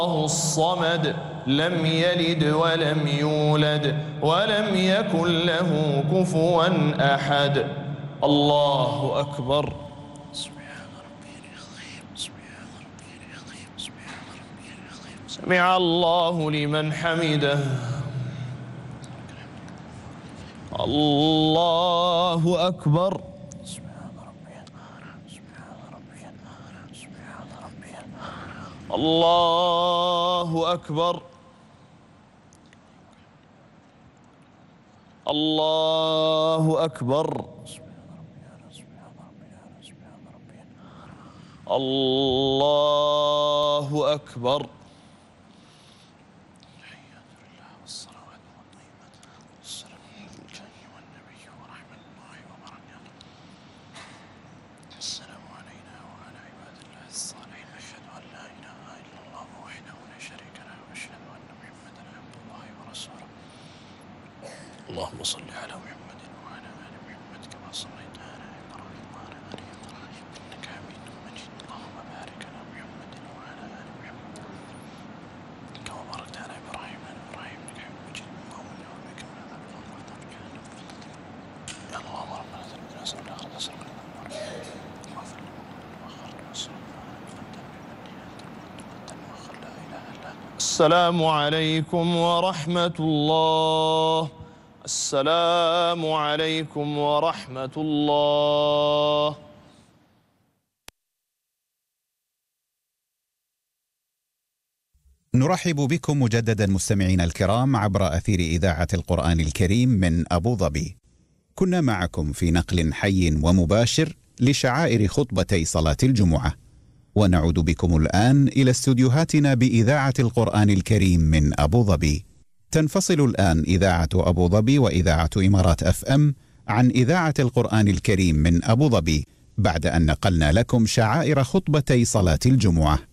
الصمد لم يلد ولم يولد ولم يكن له كفوا أحد. الله أكبر. سمع الله لمن حمده. الله أكبر. الله أكبر. الله أكبر. الله أكبر. اللهم صل على محمد وعلى آل محمد كما صليت على إبراهيم وعلى آل إبراهيم إنك حميد مجيد. اللهم بارك على محمد وعلى آل محمد كما باركت على إبراهيم وعلى إبراهيم إنك حميد مجيد. اللهم إنا نعوذ بك من عذاب القبر وعذاب جهنم. يا اللهم ربنا ذنبنا سر الآخرة سر النار واغفر لنا وأخر لا إله إلا أنت. السلام عليكم ورحمة الله. السلام عليكم ورحمة الله. نرحب بكم مجددا مستمعينا الكرام عبر أثير إذاعة القرآن الكريم من أبو ظبي. كنا معكم في نقل حي ومباشر لشعائر خطبتي صلاة الجمعة، ونعود بكم الآن إلى استوديوهاتنا بإذاعة القرآن الكريم من أبو ظبي. تنفصل الآن إذاعة أبو ظبي وإذاعة إمارات FM عن إذاعة القرآن الكريم من أبو ظبي بعد أن نقلنا لكم شعائر خطبتي صلاة الجمعة.